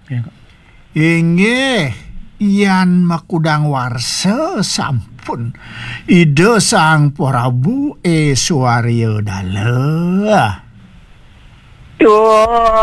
Inggih, yan makudang warsa sampun ide sang Prabu Swarya Dala. Duh.